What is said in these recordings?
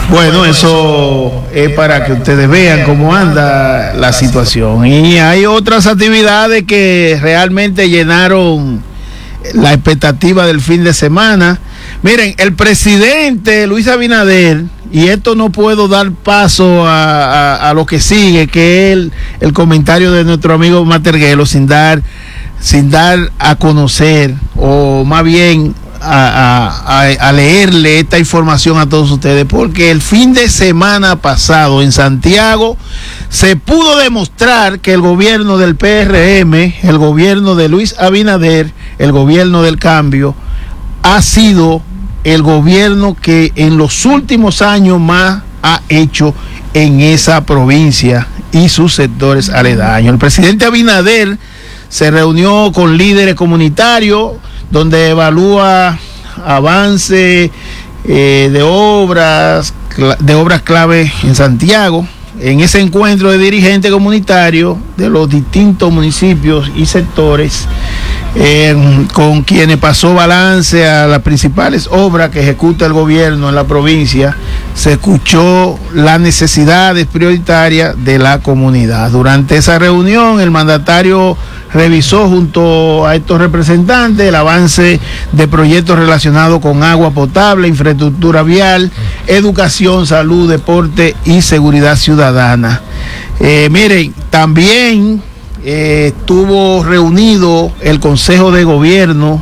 Bueno, eso es para que ustedes vean cómo anda la situación. Y hay otras actividades que realmente llenaron la expectativa del fin de semana. Miren, el presidente Luis Abinader, y esto no puedo dar paso a lo que sigue, que es el comentario de nuestro amigo Materguelo, sin dar a conocer, o más bien a leerle esta información a todos ustedes, porque el fin de semana pasado en Santiago se pudo demostrar que el gobierno del PRM, el gobierno de Luis Abinader, el gobierno del cambio, ha sido el gobierno que en los últimos años más ha hecho en esa provincia y sus sectores aledaños. El presidente Abinader se reunió con líderes comunitarios donde evalúa avance de obras clave en Santiago. En ese encuentro de dirigentes comunitarios de los distintos municipios y sectores, con quienes pasó balance a las principales obras que ejecuta el gobierno en la provincia, se escuchó las necesidades prioritarias de la comunidad. Durante esa reunión, el mandatario revisó junto a estos representantes el avance de proyectos relacionados con agua potable, infraestructura vial, educación, salud, deporte y seguridad ciudadana. Miren, también estuvo reunido el Consejo de Gobierno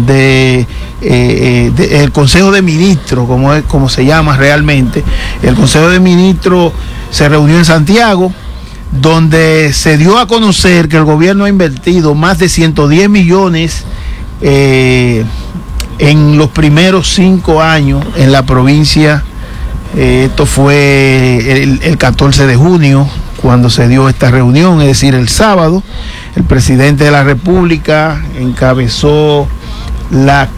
el Consejo de Ministros, como se llama realmente. El Consejo de Ministros se reunió en Santiago, donde se dio a conocer que el gobierno ha invertido más de 110 millones en los primeros 5 años en la provincia. Esto fue el 14 de junio cuando se dio esta reunión, es decir, el sábado. El presidente de la República encabezó la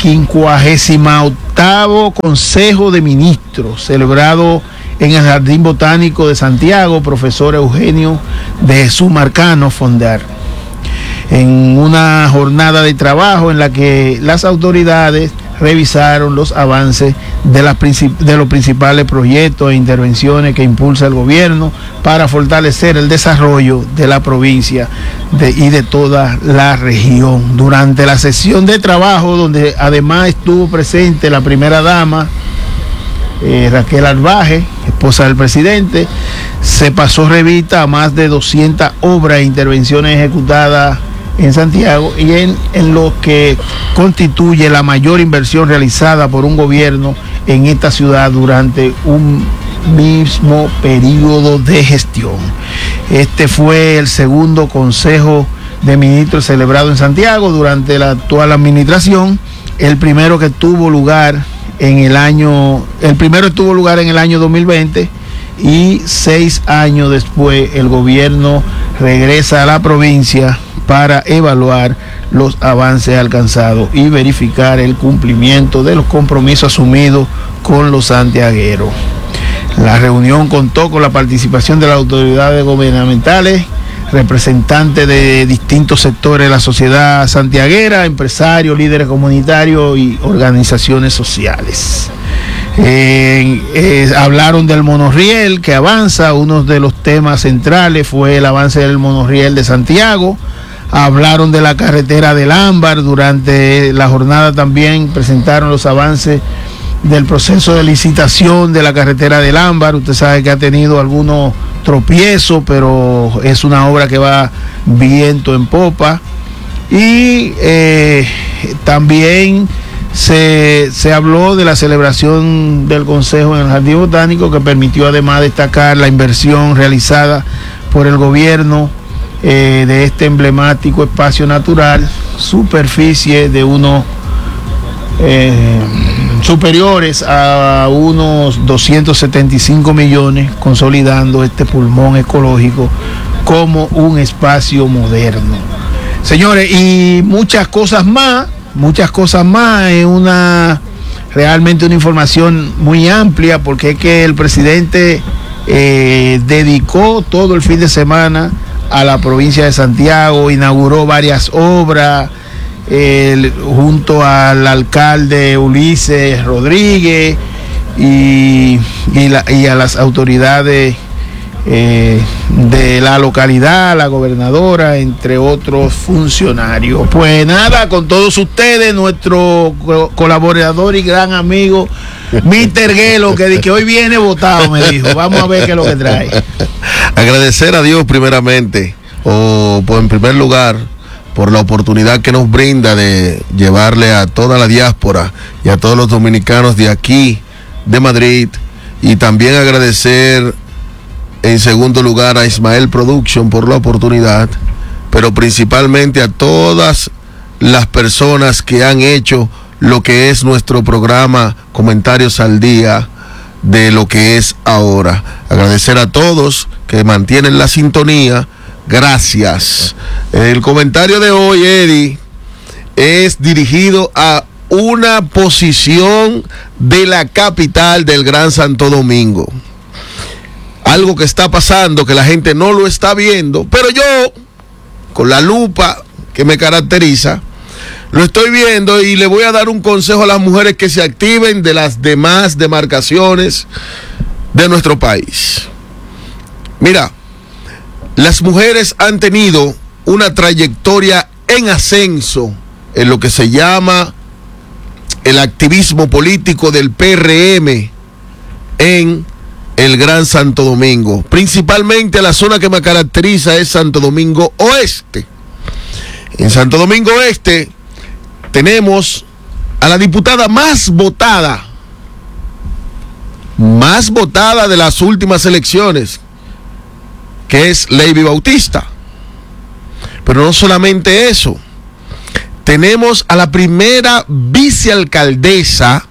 58º Consejo de Ministros, celebrado en el Jardín Botánico de Santiago, profesor Eugenio de Jesús Marcano Fondar, en una jornada de trabajo en la que las autoridades revisaron los avances de los principales proyectos e intervenciones que impulsa el gobierno para fortalecer el desarrollo de la provincia y de toda la región. Durante la sesión de trabajo, donde además estuvo presente la primera dama, Raquel Arbaje, esposa del presidente, se pasó revista a más de 200 obras e intervenciones ejecutadas en Santiago y en lo que constituye la mayor inversión realizada por un gobierno en esta ciudad durante un mismo periodo de gestión. Este fue el segundo Consejo de Ministros celebrado en Santiago durante la actual administración. El primero estuvo lugar en el año 2020 y 6 años después el gobierno regresa a la provincia para evaluar los avances alcanzados y verificar el cumplimiento de los compromisos asumidos con los santiagueros. La reunión contó con la participación de las autoridades gubernamentales, representantes de distintos sectores de la sociedad santiaguera, empresarios, líderes comunitarios y organizaciones sociales. Hablaron del monorriel que avanza. Uno de los temas centrales fue el avance del monorriel de Santiago. Hablaron de la carretera del Ámbar. Durante la jornada también presentaron los avances del proceso de licitación de la carretera del Ámbar. Usted sabe que ha tenido algunos tropiezos, pero es una obra que va viento en popa. Y también se habló de la celebración del Consejo en el Jardín Botánico, que permitió además destacar la inversión realizada por el gobierno de este emblemático espacio natural, superficie de unos superiores a unos 275 millones, consolidando este pulmón ecológico como un espacio moderno. Señores, y muchas cosas más, es realmente una información muy amplia, porque es que el presidente dedicó todo el fin de semana a la provincia de Santiago, inauguró varias obras junto al alcalde Ulises Rodríguez y a las autoridades de la localidad, la gobernadora, entre otros funcionarios. Pues nada, con todos ustedes, nuestro colaborador y gran amigo Mr. Guelo, que hoy viene votado, me dijo. Vamos a ver qué es lo que trae. Agradecer a Dios primeramente, en primer lugar, por la oportunidad que nos brinda de llevarle a toda la diáspora y a todos los dominicanos de aquí, de Madrid, y también agradecer en segundo lugar a Ismael Production por la oportunidad, pero principalmente a todas las personas que han hecho lo que es nuestro programa Comentarios al Día de lo que es ahora. Agradecer a todos que mantienen la sintonía. Gracias. El comentario de hoy, Eddie, es dirigido a una posición de la capital del Gran Santo Domingo. Algo que está pasando, que la gente no lo está viendo, pero yo, con la lupa que me caracteriza, lo estoy viendo y le voy a dar un consejo a las mujeres que se activen de las demás demarcaciones de nuestro país. Mira, las mujeres han tenido una trayectoria en ascenso en lo que se llama el activismo político del PRM en el Gran Santo Domingo. Principalmente la zona que me caracteriza es Santo Domingo Oeste. En Santo Domingo Oeste tenemos a la diputada más votada de las últimas elecciones, que es Leiby Bautista. Pero no solamente eso, tenemos a la primera vicealcaldesa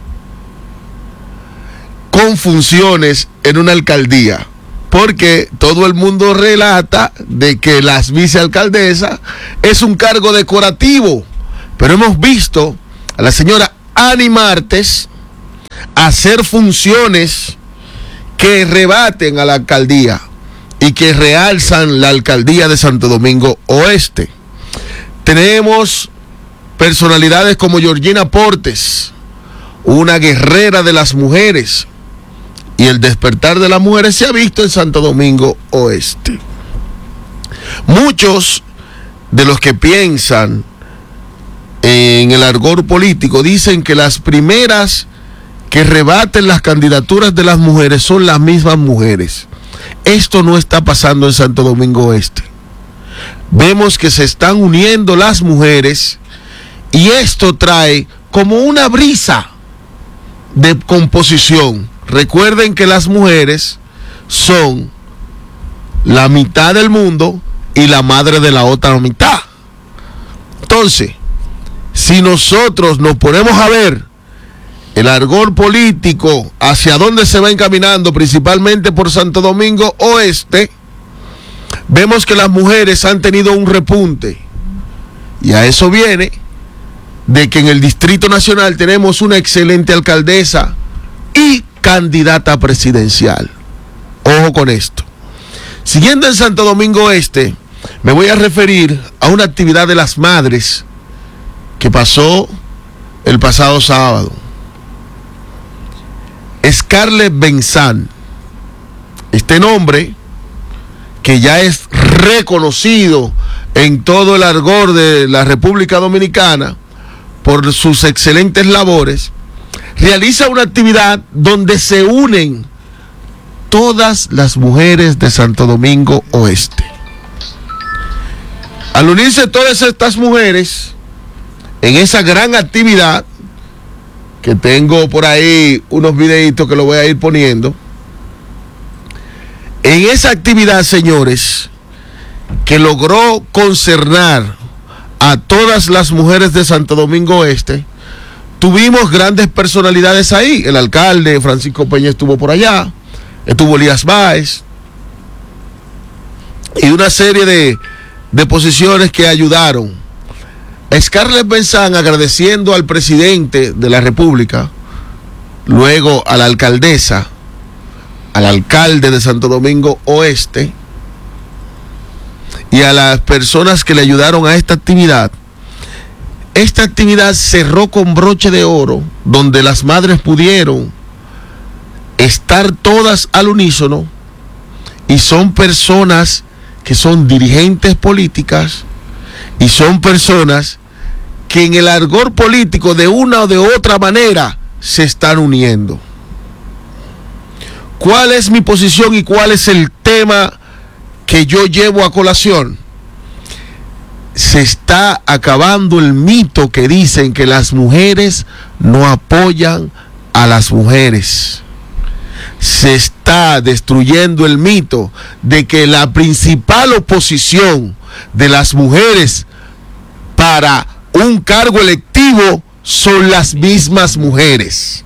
con funciones en una alcaldía, porque todo el mundo relata de que las vicealcaldesas es un cargo decorativo, pero hemos visto a la señora Ani Martes hacer funciones que rebaten a la alcaldía y que realzan la alcaldía de Santo Domingo Oeste. Tenemos personalidades como Georgina Portes, una guerrera de las mujeres, y el despertar de las mujeres se ha visto en Santo Domingo Oeste. Muchos de los que piensan en el argot político dicen que las primeras que rebaten las candidaturas de las mujeres son las mismas mujeres. Esto no está pasando en Santo Domingo Oeste. Vemos que se están uniendo las mujeres y esto trae como una brisa de composición. Recuerden que las mujeres son la mitad del mundo y la madre de la otra mitad. Entonces, si nosotros nos ponemos a ver el argot político hacia dónde se va encaminando, principalmente por Santo Domingo Oeste, vemos que las mujeres han tenido un repunte. Y a eso viene de que en el Distrito Nacional tenemos una excelente alcaldesa y candidata presidencial. Ojo con esto. Siguiendo en Santo Domingo Este, me voy a referir a una actividad de las madres que pasó el pasado sábado. Scarlett Benzán, este nombre que ya es reconocido en todo el argot de la República Dominicana por sus excelentes labores, realiza una actividad donde se unen todas las mujeres de Santo Domingo Oeste. Al unirse todas estas mujeres en esa gran actividad, que tengo por ahí unos videitos que lo voy a ir poniendo, en esa actividad, señores, que logró concernar a todas las mujeres de Santo Domingo Este, tuvimos grandes personalidades ahí. El alcalde Francisco Peña estuvo por allá, estuvo Elías Báez, y una serie de posiciones que ayudaron. Scarlett Benzán, agradeciendo al presidente de la República, luego a la alcaldesa, al alcalde de Santo Domingo Oeste y a las personas que le ayudaron a esta actividad. Esta actividad cerró con broche de oro, donde las madres pudieron estar todas al unísono, y son personas que son dirigentes políticas y son personas que en el argot político de una o de otra manera se están uniendo. ¿Cuál es mi posición y cuál es el tema que yo llevo a colación? Se está acabando el mito que dicen que las mujeres no apoyan a las mujeres. Se está destruyendo el mito de que la principal oposición de las mujeres para un cargo electivo son las mismas mujeres.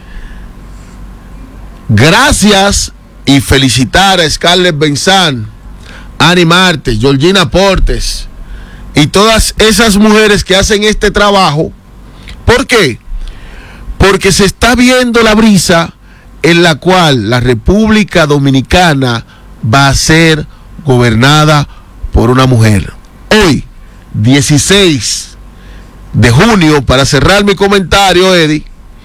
Gracias y felicitar a Scarlett Benzán, Annie Martes, Georgina Portes y todas esas mujeres que hacen este trabajo. ¿Por qué? Porque se está viendo la brisa en la cual la República Dominicana va a ser gobernada por una mujer. Hoy, 16 de junio, para cerrar mi comentario, Eddie,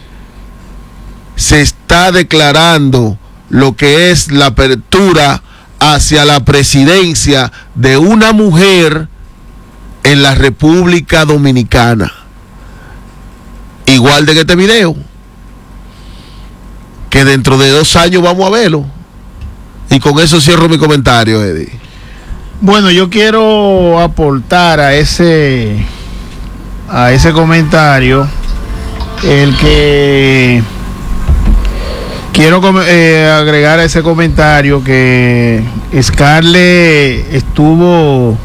se está declarando lo que es la apertura hacia la presidencia de una mujer en la República Dominicana. Igual de que este video, que dentro de 2 años vamos a verlo. Y con eso cierro mi comentario, Eddie. Bueno, yo quiero aportar a ese comentario el que quiero agregar a ese comentario que Scarlett estuvo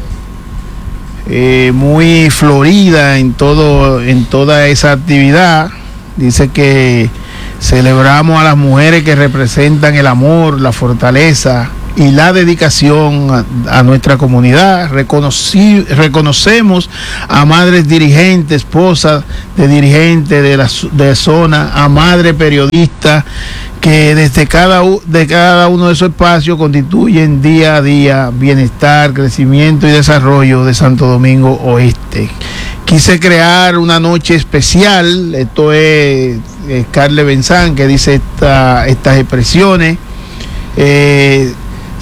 muy florida en toda esa actividad. Dice que celebramos a las mujeres que representan el amor, la fortaleza y la dedicación a nuestra comunidad. Reconocemos a madres dirigentes, esposas de dirigentes de zona, a madres periodistas que desde cada uno de esos espacios constituyen día a día bienestar, crecimiento y desarrollo de Santo Domingo Oeste. Quise crear una noche especial. Esto es Scarlett Benzán que dice estas expresiones. Que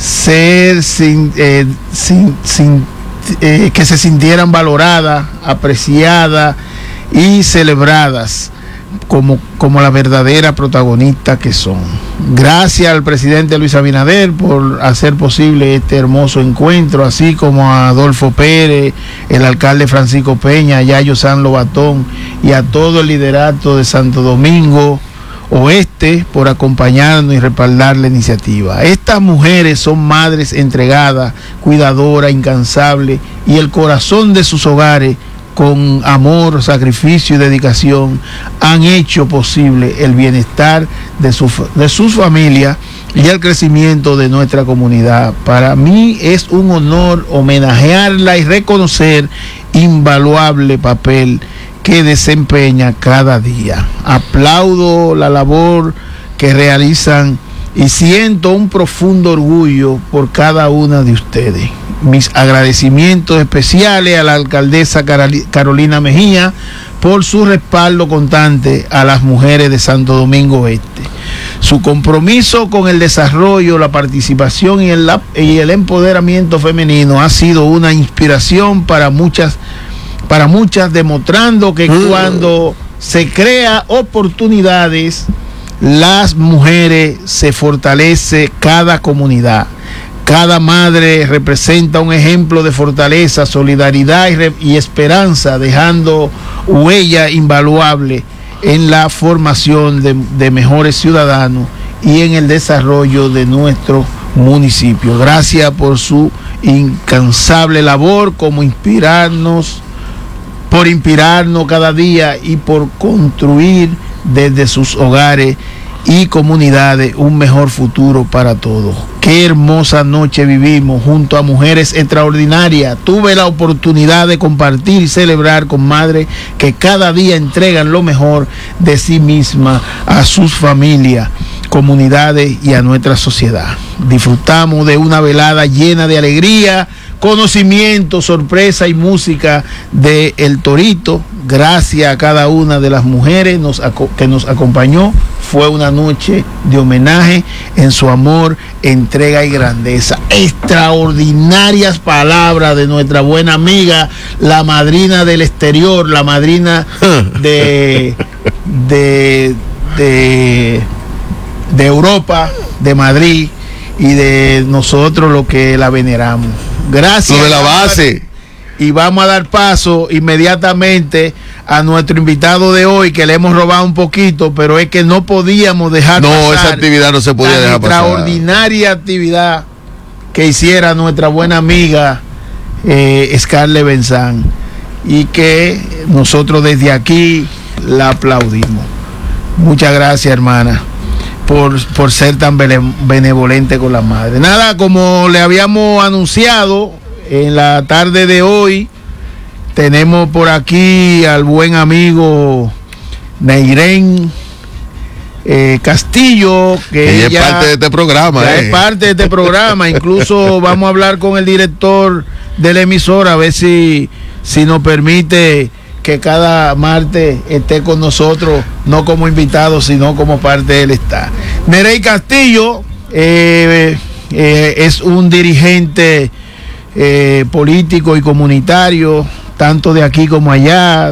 se sintieran valoradas, apreciadas y celebradas como la verdadera protagonista que son. Gracias al presidente Luis Abinader por hacer posible este hermoso encuentro, así como a Adolfo Pérez, el alcalde Francisco Peña, a Yayo San Lobatón y a todo el liderato de Santo Domingo Oeste por acompañarnos y respaldar la iniciativa. Estas mujeres son madres entregadas, cuidadoras, incansables, y el corazón de sus hogares, con amor, sacrificio y dedicación, han hecho posible el bienestar de sus familias y el crecimiento de nuestra comunidad. Para mí es un honor homenajearla y reconocer invaluable papel que desempeña cada día. Aplaudo la labor que realizan y siento un profundo orgullo por cada una de ustedes. Mis agradecimientos especiales a la alcaldesa Carolina Mejía por su respaldo constante a las mujeres de Santo Domingo Este. Su compromiso con el desarrollo, la participación y el empoderamiento femenino ha sido una inspiración para muchas, demostrando que cuando se crea oportunidades, las mujeres se fortalece cada comunidad. Cada madre representa un ejemplo de fortaleza, solidaridad y esperanza, dejando huella invaluable en la formación de mejores ciudadanos y en el desarrollo de nuestro municipio. Gracias por su incansable labor por inspirarnos cada día y por construir desde sus hogares y comunidades un mejor futuro para todos. Qué hermosa noche vivimos junto a mujeres extraordinarias. Tuve la oportunidad de compartir y celebrar con madres que cada día entregan lo mejor de sí mismas a sus familias, comunidades y a nuestra sociedad. Disfrutamos de una velada llena de alegría, conocimiento, sorpresa y música de El Torito. Gracias a cada una de las mujeres que nos acompañó. fue una noche de homenaje en su amor, entrega y grandeza. Extraordinarias palabras de nuestra buena amiga, la madrina del exterior, la madrina de Europa, de Madrid, y de nosotros los que la veneramos. Gracias. Lo de la base. Y vamos a dar paso inmediatamente a nuestro invitado de hoy, que le hemos robado un poquito, pero es que no podíamos dejar pasar. No, esa actividad no se podía dejar pasar. Extraordinaria actividad que hiciera nuestra buena amiga Scarlett Benzán, y que nosotros desde aquí la aplaudimos. Muchas gracias, hermana, por ser tan benevolente con la madre. Nada, como le habíamos anunciado, en la tarde de hoy tenemos por aquí al buen amigo Neirén Castillo, que ella es parte de este programa. Es parte de este programa. Incluso vamos a hablar con el director de la emisora a ver si nos permite que cada martes esté con nosotros, no como invitado, sino como parte del staff. Neirén Castillo es un dirigente político y comunitario, tanto de aquí como allá,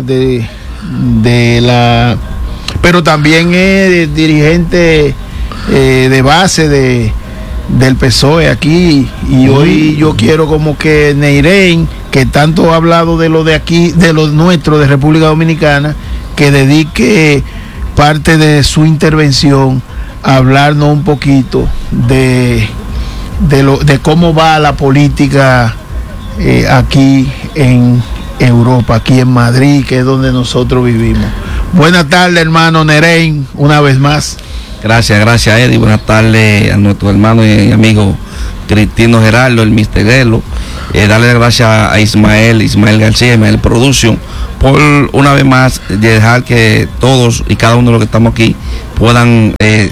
pero también es dirigente de base del PSOE aquí, y hoy yo quiero como que Neirén, que tanto ha hablado de lo de aquí, de lo nuestro, de República Dominicana, que dedique parte de su intervención a hablarnos un poquito de cómo va la política aquí en Europa, aquí en Madrid, que es donde nosotros vivimos. Buenas tardes, hermano Neirén, una vez más. Gracias Eddie, buenas tardes a nuestro hermano y amigo Cristino Gerardo, el Mr. Gelo. Darle gracias a Ismael García, Ismael Production, por una vez más dejar que todos y cada uno de los que estamos aquí puedan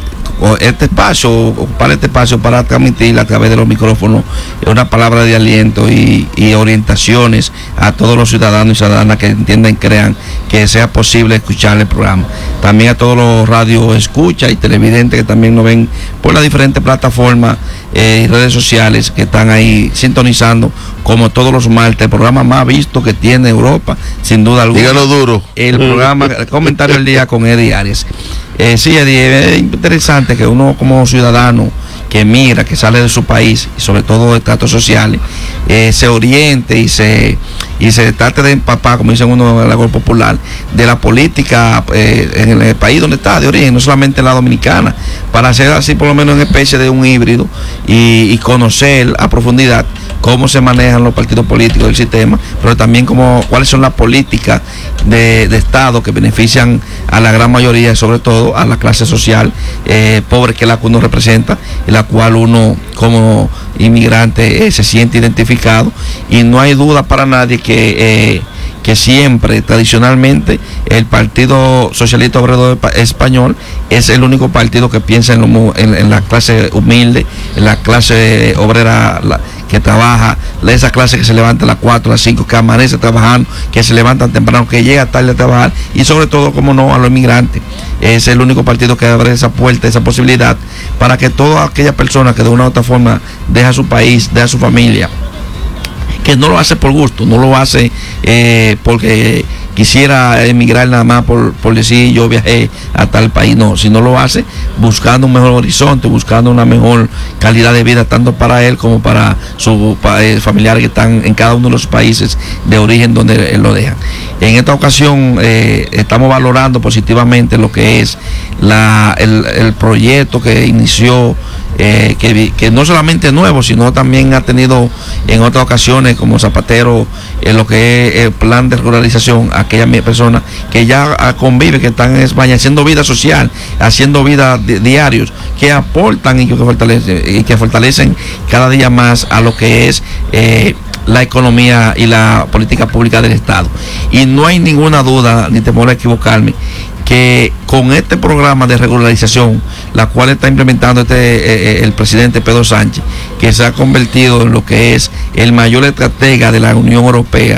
ocupar este espacio para transmitir a través de los micrófonos una palabra de aliento y orientaciones a todos los ciudadanos y ciudadanas que entiendan y crean que sea posible escuchar el programa. También a todos los radios escucha y televidentes que también nos ven por las diferentes plataformas y redes sociales que están ahí sintonizando, como todos los martes, el programa más visto que tiene Europa, sin duda alguna. Dígalo duro. El programa Comentario del Día con Eddie Arias. Sí, Eddie, es interesante que uno como ciudadano que emigra, que sale de su país, y sobre todo de tratos sociales, se oriente y se trate de empapar, como dicen uno en la Agora Popular, de la política en el país donde está de origen, no solamente en la dominicana, para hacer así por lo menos una especie de un híbrido y conocer a profundidad cómo se manejan los partidos políticos del sistema, pero también cuáles son las políticas de Estado que benefician a la gran mayoría, sobre todo a la clase social pobre, que es la que uno representa, y la cual uno como inmigrante se siente identificado. Y no hay duda para nadie que siempre, tradicionalmente, el Partido Socialista Obrero Español es el único partido que piensa en la clase humilde, en la clase obrera que trabaja, esa clase que se levanta a las 4, a las 5, que amanece trabajando, que se levantan temprano, que llega tarde a trabajar, y sobre todo, como no, a los inmigrantes. Es el único partido que abre esa puerta, esa posibilidad, para que toda aquella persona que de una u otra forma deja su país, deja su familia, que no lo hace por gusto, no lo hace porque quisiera emigrar nada más por decir yo viajé a tal país, no, sino lo hace buscando un mejor horizonte, buscando una mejor calidad de vida, tanto para él como para sus familiares que están en cada uno de los países de origen donde él lo dejan. En esta ocasión estamos valorando positivamente lo que es el proyecto que inició, que no solamente es nuevo, sino también ha tenido en otras ocasiones como Zapatero, lo que es el plan de regularización, aquellas personas que ya conviven, que están en España haciendo vida social, haciendo vida diarios, que aportan y que fortalecen cada día más a lo que es la economía y la política pública del Estado. Y no hay ninguna duda, ni temor a equivocarme, que con este programa de regularización, la cual está implementando el presidente Pedro Sánchez, que se ha convertido en lo que es el mayor estratega de la Unión Europea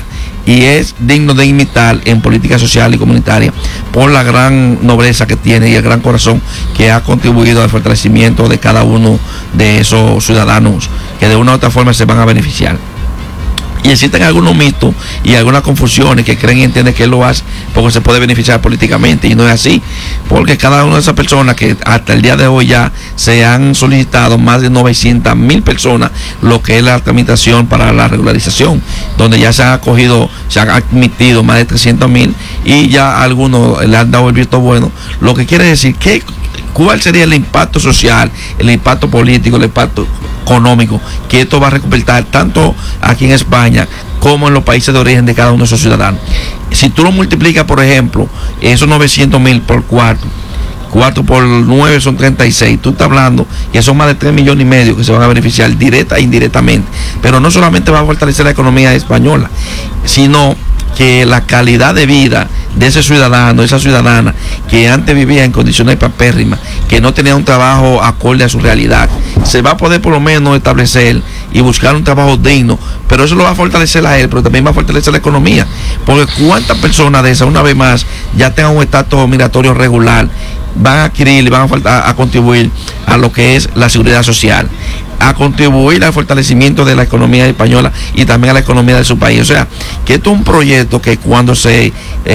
y es digno de imitar en política social y comunitaria por la gran nobleza que tiene y el gran corazón que ha contribuido al fortalecimiento de cada uno de esos ciudadanos que de una u otra forma se van a beneficiar. Y existen algunos mitos y algunas confusiones que creen y entienden que él lo hace porque se puede beneficiar políticamente, y no es así, porque cada una de esas personas que hasta el día de hoy ya se han solicitado más de 900,000 personas lo que es la tramitación para la regularización, donde ya se han admitido más de 300,000 y ya algunos le han dado el visto bueno, lo que quiere decir que cuál sería el impacto social, el impacto político, el impacto económico que esto va a recuperar tanto aquí en España como en los países de origen de cada uno de esos ciudadanos. Si tú lo multiplicas, por ejemplo, esos 900,000 por 4 por 9 son 36, tú estás hablando que son más de 3,5 millones que se van a beneficiar directa e indirectamente, pero no solamente va a fortalecer la economía española, sino que la calidad de vida de ese ciudadano, esa ciudadana que antes vivía en condiciones paupérrimas, que no tenía un trabajo acorde a su realidad, se va a poder por lo menos establecer y buscar un trabajo digno, pero eso lo va a fortalecer a él, pero también va a fortalecer la economía, porque cuántas personas de esas, una vez más, ya tengan un estatus migratorio regular, van a adquirir y van a contribuir a lo que es la seguridad social, a contribuir al fortalecimiento de la economía española y también a la economía de su país. O sea, que esto es un proyecto que cuando se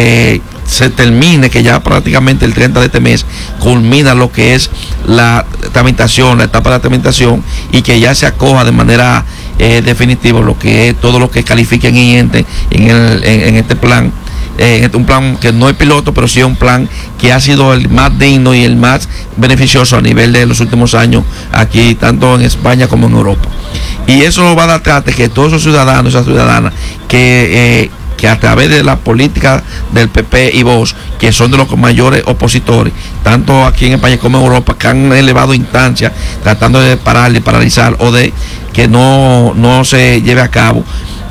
termine, que ya prácticamente el 30 de este mes culmina lo que es la tramitación, la etapa de la tramitación, y que ya se acoja de manera definitiva lo que es todo lo que califiquen y entren en este plan. Un plan que no es piloto, pero sí es un plan que ha sido el más digno y el más beneficioso a nivel de los últimos años aquí, tanto en España como en Europa. Y eso va a dar trate que todos esos ciudadanos, esas ciudadanas que a través de la política del PP y Vox, que son de los mayores opositores, tanto aquí en España como en Europa, que han elevado instancias tratando de paralizar o de que no se lleve a cabo,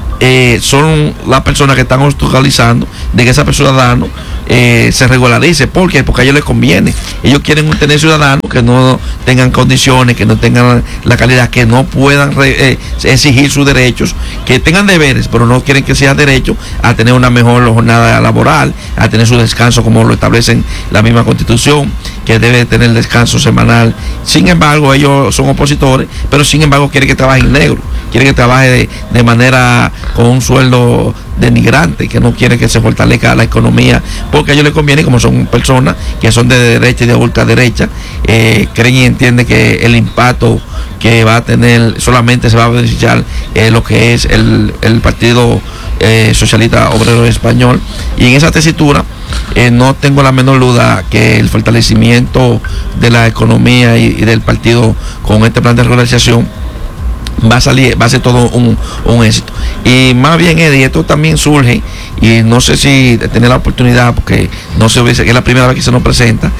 son las personas que están obstaculizando de que esa ciudadano se regularice. ¿Por qué? Porque a ellos les conviene. Ellos quieren tener ciudadanos que no tengan condiciones, que no tengan la calidad, que no puedan exigir sus derechos, que tengan deberes, pero no quieren que sea derecho a tener una mejor jornada laboral, a tener su descanso como lo establecen la misma Constitución, que debe tener descanso semanal. Sin embargo, ellos son opositores, pero sin embargo quieren que trabaje en negro, quieren que trabaje de manera con un sueldo denigrante, que no quiere que se fortalezca la economía, porque a ellos les conviene, como son personas que son de derecha y de ultraderecha, creen y entienden que el impacto que va a tener solamente se va a beneficiar lo que es el Partido Socialista Obrero Español. Y en esa tesitura no tengo la menor duda que el fortalecimiento de la economía y del partido con este plan de regularización va a ser todo un éxito. Y más bien, Eddie, esto también surge, y no sé si tener la oportunidad, porque no se hubiese, que es la primera vez que se nos presenta,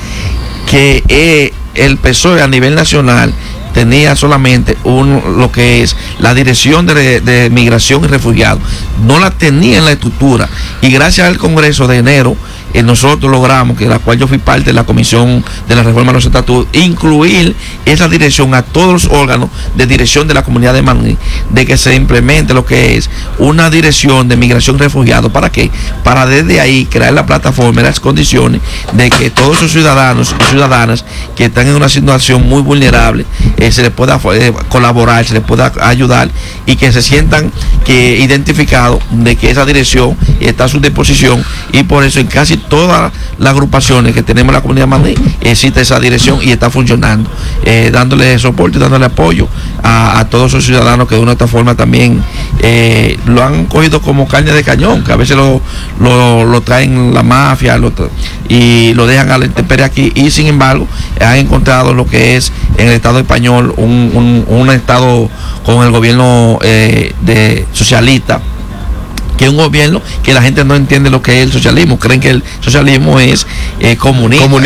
que el PSOE a nivel nacional tenía solamente lo que es la dirección de migración y refugiados, no la tenía en la estructura, y gracias al Congreso de enero nosotros logramos, que la cual yo fui parte de la Comisión de la Reforma de los Estatutos, incluir esa dirección a todos los órganos de dirección de la Comunidad de Madrid, de que se implemente lo que es una dirección de migración y refugiados. ¿Para qué? Para desde ahí crear la plataforma y las condiciones de que todos esos ciudadanos y ciudadanas que están en una situación muy vulnerable se les pueda colaborar, se les pueda ayudar, y que se sientan identificados de que esa dirección está a su disposición. Y por eso en casi todas las agrupaciones que tenemos en la Comunidad de Madrid existe esa dirección y está funcionando, dándole soporte y dándole apoyo a todos esos ciudadanos que de una u otra forma también lo han cogido como carne de cañón, que a veces lo traen la mafia y lo dejan a la intemperie aquí, y sin embargo han encontrado lo que es en el Estado español un Estado con el gobierno de socialista, que es un gobierno que la gente no entiende lo que es el socialismo, creen que el socialismo es comunismo.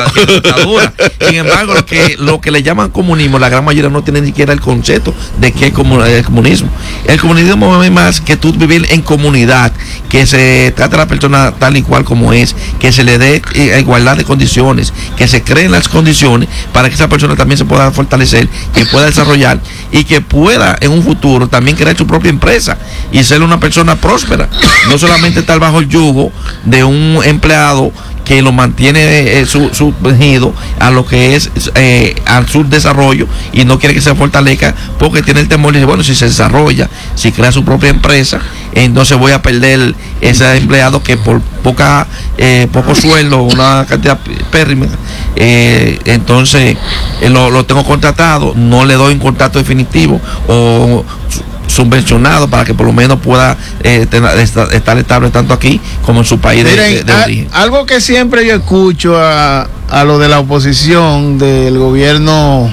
Sin embargo, lo que le llaman comunismo, la gran mayoría no tiene ni siquiera el concepto de qué es el comunismo. El comunismo es más que tú vivir en comunidad, que se trate a la persona tal y cual como es, que se le dé igualdad de condiciones, que se creen las condiciones para que esa persona también se pueda fortalecer, que pueda desarrollar y que pueda en un futuro también crear su propia empresa y ser una persona próspera próspera. No solamente estar bajo el yugo de un empleado que lo mantiene sumergido a lo que es al subdesarrollo y no quiere que se fortalezca porque tiene el temor y dice, bueno, si se desarrolla, si crea su propia empresa, entonces voy a perder ese empleado que por poco sueldo, una cantidad pérrima, entonces lo tengo contratado, no le doy un contrato definitivo o subvencionado para que por lo menos pueda estar estable tanto aquí como en su país. Miren, de origen. Algo que siempre yo escucho a lo de la oposición del gobierno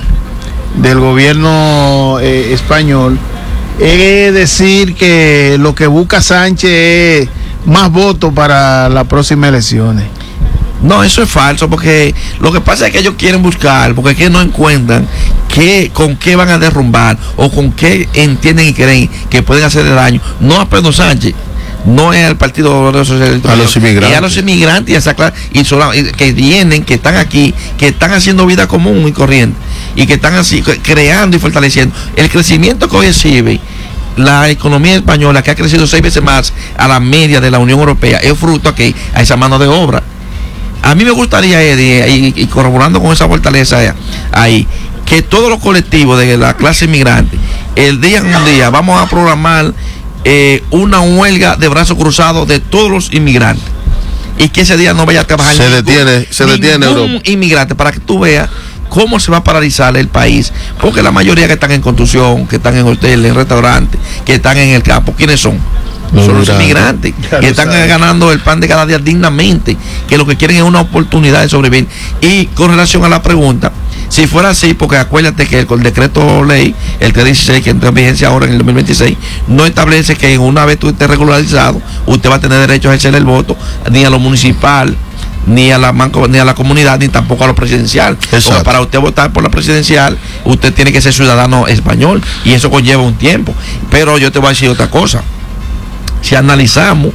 español es decir que lo que busca Sánchez es más votos para las próximas elecciones. No, eso es falso, porque lo que pasa es que ellos quieren buscar, porque es que no encuentran con qué van a derrumbar o con qué entienden y creen que pueden hacerle daño, no a Pedro Sánchez, no es al Partido Socialista, a los inmigrantes, y a los inmigrantes que vienen, que están aquí, que están haciendo vida común y corriente, y que están así creando y fortaleciendo el crecimiento que hoy exhibe la economía española, que ha crecido 6 veces más a la media de la Unión Europea, es fruto aquí a esa mano de obra. A mí me gustaría, Eddie, y corroborando con esa fortaleza ahí, que todos los colectivos de la clase inmigrante, un día vamos a programar una huelga de brazos cruzados de todos los inmigrantes, y que ese día no vaya a trabajar se detiene ningún inmigrante, para que tú veas cómo se va a paralizar el país, porque la mayoría que están en construcción, que están en hoteles, en restaurantes, que están en el campo, ¿quiénes son? Son los inmigrantes que están ganando el pan de cada día dignamente, que lo que quieren es una oportunidad de sobrevivir. Y con relación a la pregunta, si fuera así, porque acuérdate que el decreto ley, el 316, que entra en vigencia ahora en el 2026, no establece que una vez tú estés regularizado, usted va a tener derecho a ejercer el voto, ni a lo municipal, ni a la comunidad, ni tampoco a lo presidencial. Porque para usted votar por la presidencial, usted tiene que ser ciudadano español, y eso conlleva un tiempo. Pero yo te voy a decir otra cosa. Si analizamos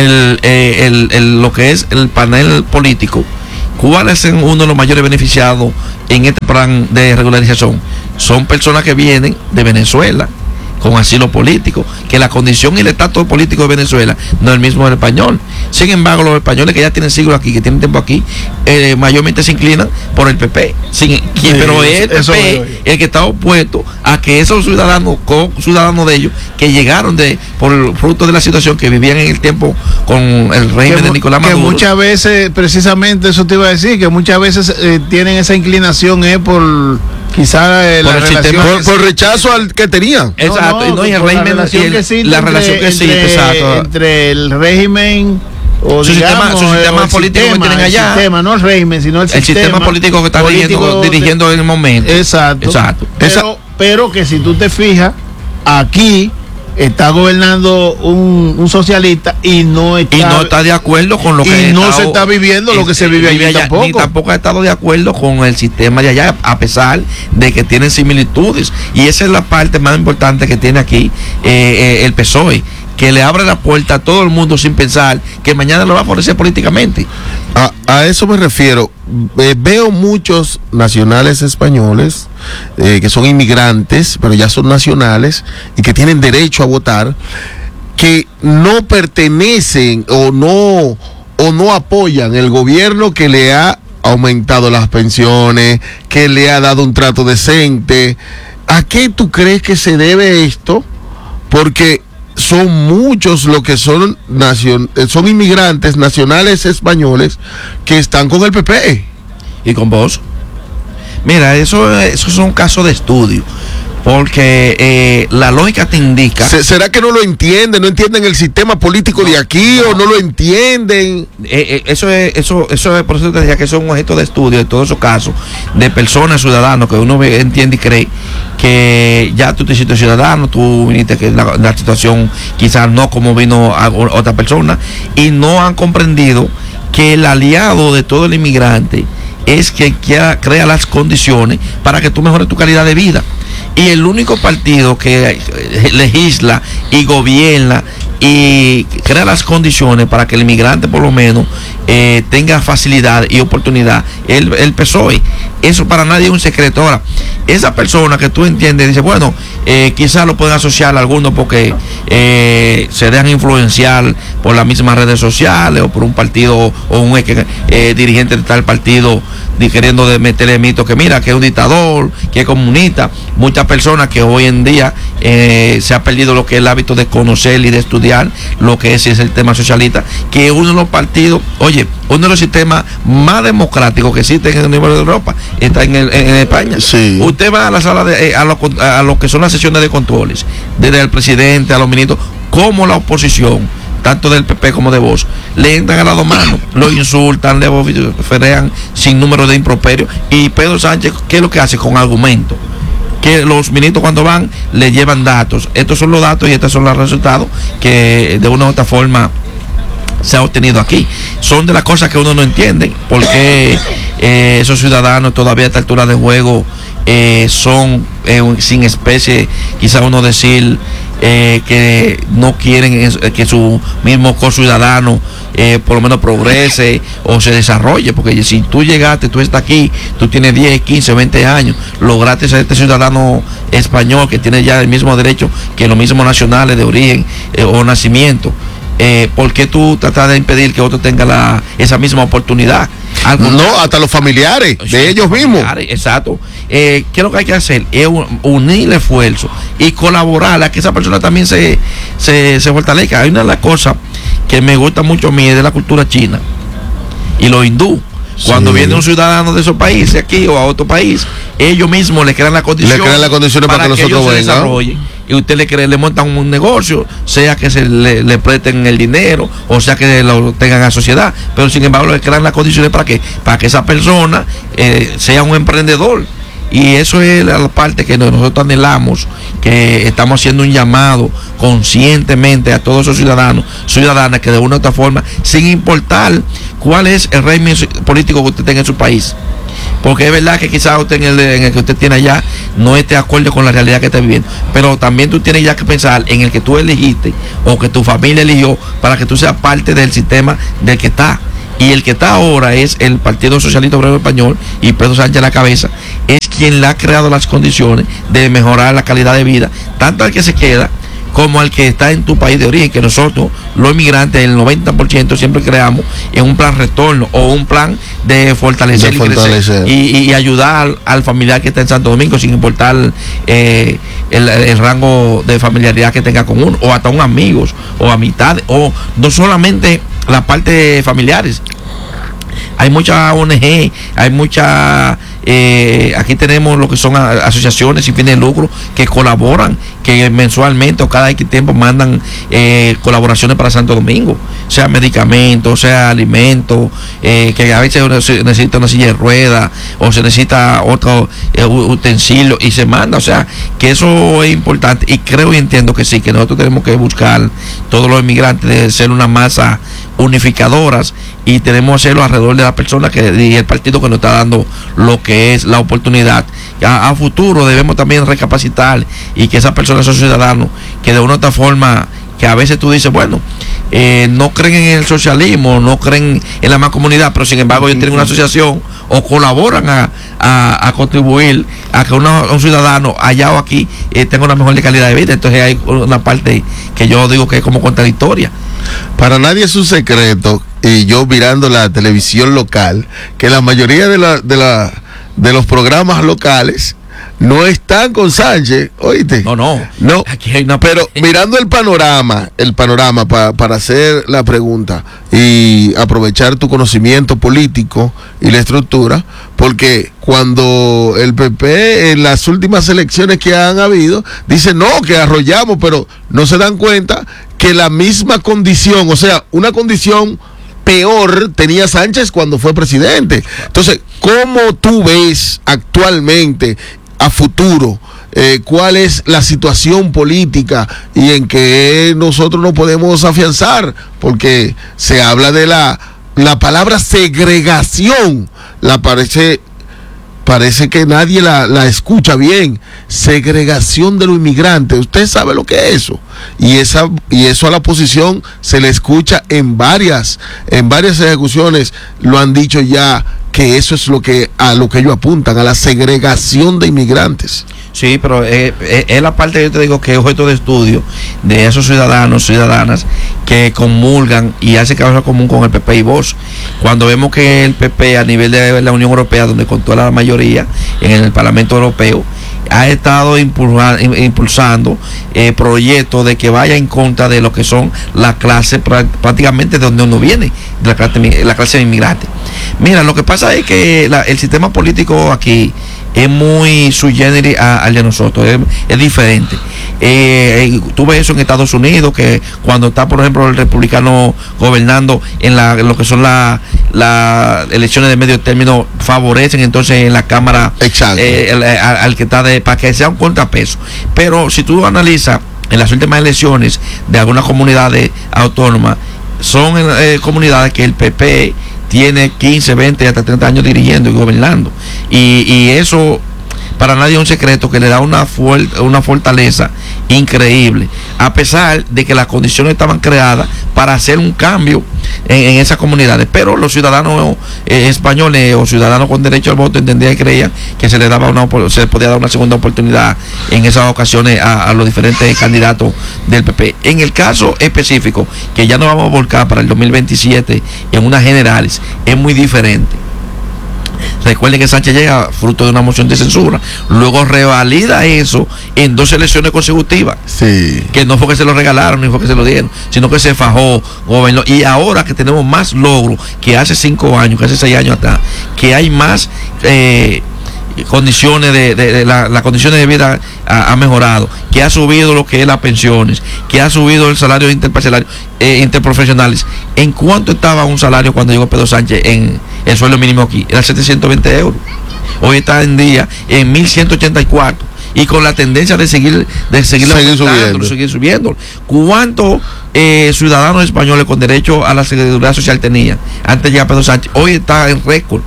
lo que es el panel político, ¿cuáles son uno de los mayores beneficiados en este plan de regularización? Son personas que vienen de Venezuela con asilo político, que la condición y el estatus político de Venezuela no es el mismo del español. Sin embargo, los españoles que ya tienen siglos aquí, que tienen tiempo aquí, mayormente se inclinan por el PP. Pero es el PP el que está opuesto a que esos ciudadanos de ellos que llegaron por el fruto de la situación, que vivían en el tiempo con el régimen de Nicolás Maduro. Que muchas veces, precisamente eso te iba a decir, que muchas veces tienen esa inclinación por quizá por rechazo al que tenían. Exacto, y el régimen, la relación que existe, exacto, entre el régimen o su sistema político que tienen allá, el sistema, no el régimen, sino el sistema político que está dirigiendo en el momento. Exacto. Pero que si tú te fijas, aquí está gobernando un socialista y no está de acuerdo con lo que no se está viviendo lo que se vive allí tampoco. Ni tampoco ha estado de acuerdo con el sistema de allá, a pesar de que tienen similitudes, y esa es la parte más importante que tiene aquí el PSOE, que le abre la puerta a todo el mundo sin pensar que mañana lo va a favorecer políticamente. A eso me refiero. Veo muchos nacionales españoles que son inmigrantes, pero ya son nacionales y que tienen derecho a votar, que no pertenecen o no apoyan el gobierno que le ha aumentado las pensiones, que le ha dado un trato decente. ¿A qué tú crees que se debe esto? Porque son muchos los que son inmigrantes nacionales españoles que están con el PP. ¿Y con vos? Mira, eso son casos de estudio, porque la lógica te indica. ¿Será que no lo entienden? ¿No entienden el sistema político de aquí o no lo entienden? Eso es, por eso te decía que eso es un objeto de estudio de todos esos casos de personas, ciudadanos, que uno entiende y cree que ya tú te hiciste ciudadano, tú viniste que la situación quizás no como vino a otra persona, y no han comprendido que el aliado de todo el inmigrante es que crea las condiciones para que tú mejores tu calidad de vida. Y el único partido que legisla y gobierna y crea las condiciones para que el inmigrante por lo menos tenga facilidad y oportunidad. El PSOE, eso para nadie es un secreto. Ahora, esa persona que tú entiendes, dice, bueno, quizás lo pueden asociar a algunos porque se dejan influenciar por las mismas redes sociales o por un partido o un dirigente de tal partido queriendo meterle mito que mira, que es un dictador, que es comunista. Muchas personas que hoy en día se ha perdido lo que es el hábito de conocer y de estudiar lo que es el tema socialista, que es uno de los partidos, oye, uno de los sistemas más democráticos que existen en el nivel de Europa, está en España. Sí. Usted va a la sala a lo que son las sesiones de controles, desde el presidente a los ministros, como la oposición, tanto del PP como de Vox, le entran a las dos manos, lo insultan, le vociferan sin número de improperios. Y Pedro Sánchez, ¿qué es lo que hace? Con argumentos. Que los ministros cuando van le llevan datos. Estos son los datos y estos son los resultados que de una u otra forma se ha obtenido aquí. Son de las cosas que uno no entiende, porque esos ciudadanos todavía a esta altura de juego son sin especie, quizá uno decir que no quieren que su mismo co-ciudadano por lo menos progrese o se desarrolle, porque si tú llegaste, tú estás aquí, tú tienes 10, 15, 20 años, lograste ser este ciudadano español que tiene ya el mismo derecho que los mismos nacionales de origen o nacimiento, ¿por qué tú tratas de impedir que otro tenga esa misma oportunidad? No, hasta los familiares de ellos mismos. Exacto. ¿Qué es lo que hay que hacer? Es unir el esfuerzo y colaborar a que esa persona también se fortalezca. Hay una de las cosas que me gusta mucho a mí es de la cultura china y los hindú. Cuando viene un ciudadano de esos países aquí o a otro país, ellos mismos le crean las condiciones, para que nosotros se desarrollen. Y usted le montan un negocio, sea que le presten el dinero o sea que lo tengan a sociedad, pero sin embargo le crean las condiciones para que esa persona sea un emprendedor. Y eso es la parte que nosotros anhelamos, que estamos haciendo un llamado conscientemente a todos esos ciudadanas que de una u otra forma, sin importar cuál es el régimen político que usted tenga en su país, porque es verdad que quizás usted en el que usted tiene allá no esté de acuerdo con la realidad que está viviendo, pero también tú tienes ya que pensar en el que tú elegiste o que tu familia eligió para que tú seas parte del sistema del que está. Y el que está ahora es el Partido Socialista Obrero Español y Pedro Sánchez a la cabeza, es quien le ha creado las condiciones de mejorar la calidad de vida, tanto al que se queda como al que está en tu país de origen, que nosotros, los inmigrantes, el 90% siempre creamos en un plan retorno o un plan de fortalecer y crecer y ayudar al familiar que está en Santo Domingo, sin importar el rango de familiaridad que tenga con uno, o hasta un amigos o amistades, o no solamente la parte de familiares. Hay muchas ONG, hay muchas, aquí tenemos lo que son asociaciones sin fines de lucro que colaboran, que mensualmente o cada X tiempo mandan colaboraciones para Santo Domingo, sea medicamentos, sea alimentos, que a veces se necesita una silla de ruedas o se necesita otro utensilio y se manda, o sea, que eso es importante. Y creo y entiendo que sí, que nosotros tenemos que buscar, todos los inmigrantes, de ser una masa unificadoras, y tenemos que hacerlo alrededor de la persona y el partido que nos está dando lo que es la oportunidad. A futuro debemos también recapacitar y que esas personas son ciudadanos que de una u otra forma, que a veces tú dices, bueno, no creen en el socialismo, no creen en la mancomunidad, pero sin embargo ellos tienen una asociación o colaboran a contribuir a que un ciudadano allá o aquí tenga una mejor calidad de vida. Entonces hay una parte que yo digo que es como contradictoria. Para nadie es un secreto, y yo mirando la televisión local, que la mayoría de los programas locales no están con Sánchez, ¿oíste? No. Aquí hay pero mirando el panorama para hacer la pregunta y aprovechar tu conocimiento político y la estructura, porque cuando el PP en las últimas elecciones que han habido dice no, que arrollamos, pero no se dan cuenta que la misma condición, o sea, una condición peor tenía Sánchez cuando fue presidente. Entonces, ¿cómo tú ves actualmente a futuro cuál es la situación política y en qué nosotros nos podemos afianzar? Porque se habla de la palabra segregación, la parece parece que nadie la escucha bien. Segregación de los inmigrantes, usted sabe lo que es eso. Y eso a la oposición se le escucha en varias ejecuciones, lo han dicho ya, que eso es a lo que ellos apuntan, a la segregación de inmigrantes. Sí, pero es la parte que yo te digo que es objeto de estudio de esos ciudadanas que comulgan y hacen causa común con el PP y Vox. Cuando vemos que el PP a nivel de la Unión Europea, donde controla la mayoría en el Parlamento Europeo, ha estado impulsando proyectos de que vaya en contra de lo que son las clases prácticamente de donde uno viene, de la clase inmigrante. Mira, lo que pasa es que el sistema político aquí es muy sui generis al de nosotros, es diferente. Tú ves eso en Estados Unidos, que cuando está, por ejemplo, el republicano gobernando en lo que son las elecciones de medio término, favorecen entonces en la Cámara al que está para que sea un contrapeso. Pero si tú analizas en las últimas elecciones de algunas comunidades autónomas, son comunidades que el PP tiene 15, 20, hasta 30 años dirigiendo y gobernando. Y eso para nadie es un secreto, que le da una fortaleza increíble, a pesar de que las condiciones estaban creadas para hacer un cambio en esas comunidades. Pero los ciudadanos españoles o ciudadanos con derecho al voto entendían y creían que se les podía dar una segunda oportunidad en esas ocasiones a los diferentes candidatos del PP. En el caso específico, que ya nos vamos a volcar para el 2027 en unas generales, es muy diferente. Recuerden que Sánchez llega fruto de una moción de censura, luego revalida eso en 2 elecciones consecutivas. Sí. Que no fue que se lo regalaron ni fue que se lo dieron, sino que se fajó, gobernó. Y ahora que tenemos más logros que hace 5 años, que hace 6 años atrás, que hay más condiciones las condiciones de vida ha mejorado, que ha subido lo que es las pensiones, que ha subido el salario interprofesionales. ¿En cuánto estaba un salario cuando llegó Pedro Sánchez en el sueldo mínimo aquí? Era 720 euros. Hoy está en día en 1184. Y con la tendencia de seguir subiendo. ¿Cuántos ciudadanos españoles con derecho a la seguridad social tenían antes de llegar Pedro Sánchez? Hoy está en récord.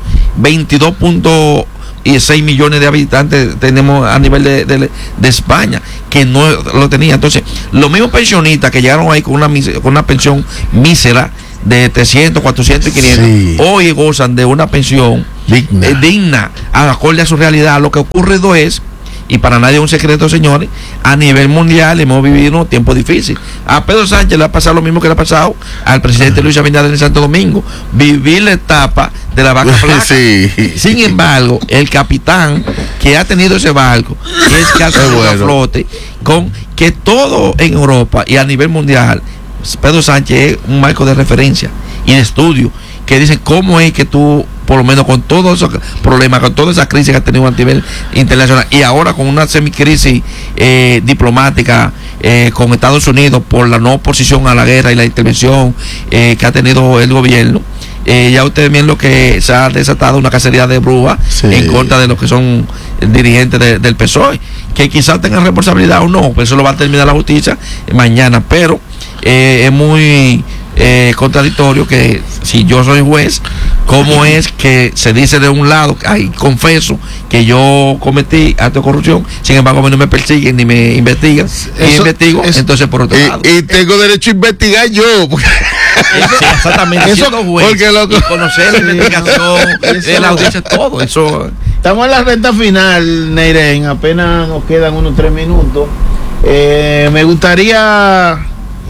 22.6 millones de habitantes tenemos a nivel de España, que no lo tenía. Entonces, los mismos pensionistas que llegaron ahí con una pensión mísera de 300, 400 y 500, sí, hoy gozan de una pensión digna, acorde a su realidad. Lo que ha ocurrido es, y para nadie es un secreto, señores, a nivel mundial hemos vivido unos tiempos difíciles. A Pedro Sánchez le ha pasado lo mismo que le ha pasado al presidente Luis Abinader en Santo Domingo, vivir la etapa de la vaca flaca. Sí. Sin embargo, el capitán que ha tenido ese barco, es que ha tenido a flote, con que todo en Europa y a nivel mundial, Pedro Sánchez es un marco de referencia y de estudio, que dicen cómo es que tú, por lo menos con todos esos problemas, con toda esa crisis que ha tenido a nivel internacional, y ahora con una semicrisis diplomática con Estados Unidos por la no oposición a la guerra y la intervención que ha tenido el gobierno, ya ustedes ven lo que se ha desatado una cacería de brujas, sí, en contra de los que son dirigentes del PSOE, que quizás tengan responsabilidad o no, pues eso lo va a terminar la justicia mañana. Pero es muy contradictorio que si yo soy juez, cómo es que se dice de un lado, ay, confeso que yo cometí acto de corrupción, sin embargo a mí no me persiguen ni me investigan, y investigo, entonces por otro lado. Y tengo derecho a investigar yo. Sí, exactamente, eso, siendo juez, y conocer la investigación, la audiencia, todo eso. Estamos en la recta final, Neiren, apenas nos quedan unos 3 minutos. Me gustaría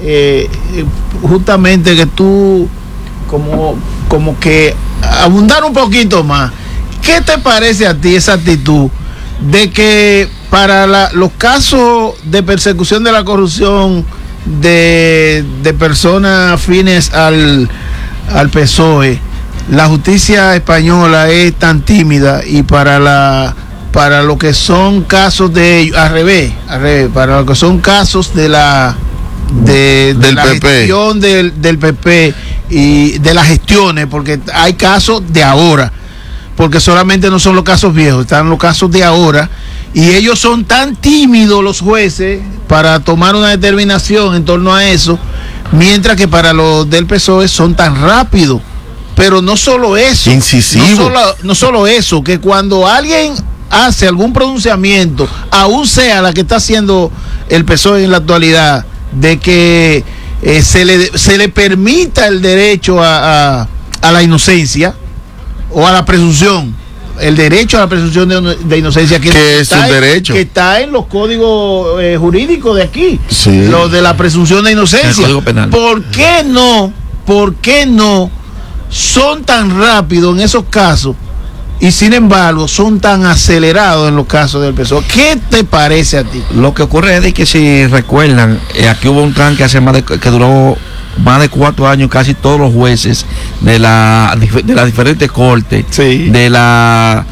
justamente que tú como que abundar un poquito más. ¿Qué te parece a ti esa actitud de que para los casos de persecución de la corrupción de personas afines al PSOE, la justicia española es tan tímida, y para lo que son casos de ellos, al revés, para lo que son casos de la gestión del PP y de las gestiones, porque hay casos de ahora, porque solamente no son los casos viejos, están los casos de ahora, y ellos son tan tímidos, los jueces, para tomar una determinación en torno a eso, mientras que para los del PSOE son tan rápidos? Pero no solo eso. Incisivo. No solo eso, que cuando alguien hace algún pronunciamiento, aún sea la que está haciendo el PSOE en la actualidad, de que se le permita el derecho a la inocencia o a la presunción, el derecho a la presunción de inocencia, que es un derecho que está en los códigos jurídicos de aquí, sí. Lo de la presunción de inocencia. El Código Penal. ¿Por qué no son tan rápidos en esos casos y sin embargo son tan acelerados en los casos del PSOE? ¿Qué te parece a ti? Lo que ocurre es de que, si recuerdan, aquí hubo un tranque que duró más de 4 años, casi todos los jueces de las diferentes cortes, Sí. de la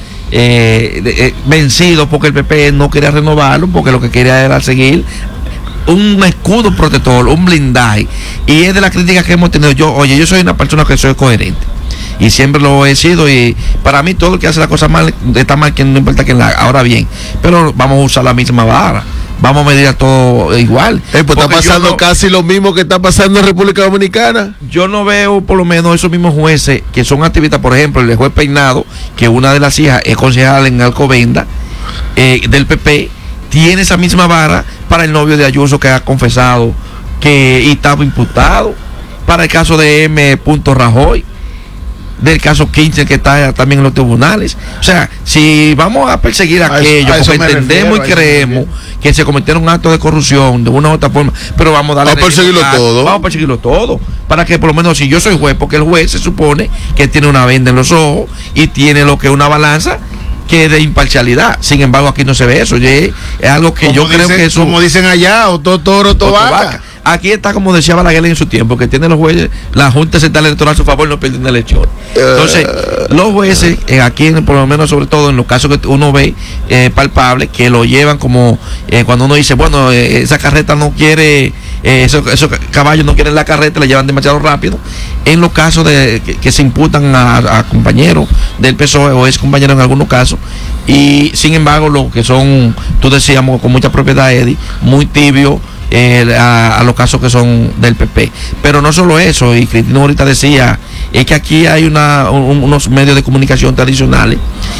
vencidos porque el PP no quería renovarlo, porque lo que quería era seguir un escudo protector, un blindaje. Y es de la crítica que hemos tenido. Yo soy una persona que soy coherente y siempre lo he sido, y para mí todo el que hace la cosa mal está mal, que no importa quién la haga. Ahora bien, pero vamos a usar la misma vara, vamos a medir a todo igual. Pues está pasando casi lo mismo que está pasando en República Dominicana. Yo no veo por lo menos esos mismos jueces que son activistas. Por ejemplo, el juez Peinado, que una de las hijas es concejal en Alcobenda, del PP, tiene esa misma vara para el novio de Ayuso, que ha confesado y estaba imputado, para el caso de M. Rajoy, del caso 15, que está también en los tribunales. O sea, si vamos a perseguir aquello, porque entendemos y creemos que se cometieron actos de corrupción de una u otra forma, pero vamos a darle, vamos a perseguirlo todo, para que por lo menos, si yo soy juez, porque el juez se supone que tiene una venda en los ojos y tiene lo que es una balanza que de imparcialidad. Sin embargo, aquí no se ve eso. Es algo que yo creo que eso, como dicen allá, o toro, vaca. Aquí está, como decía Balaguer en su tiempo, que tiene los jueces, la Junta Central Electoral a su favor, no pierden elección. Entonces, los jueces, aquí por lo menos, sobre todo en los casos que uno ve palpables, que lo llevan como cuando uno dice, bueno, esa carreta no quiere, esos caballos no quieren la carreta, la llevan demasiado rápido. En los casos de que se imputan a compañeros del PSOE o ex compañeros en algunos casos, y sin embargo, lo que son, tú decíamos con mucha propiedad, Eddie, muy tibio a los casos que son del PP. Pero no solo eso, y Cristina ahorita decía, es que aquí hay unos medios de comunicación tradicionales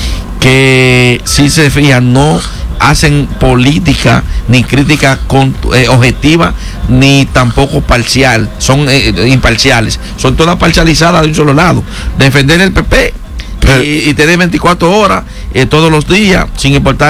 que, si se fijan, no hacen política ni crítica objetiva, ni tampoco parcial, son imparciales, son todas parcializadas de un solo lado. Defender el PP y tener 24 horas todos los días, sin importar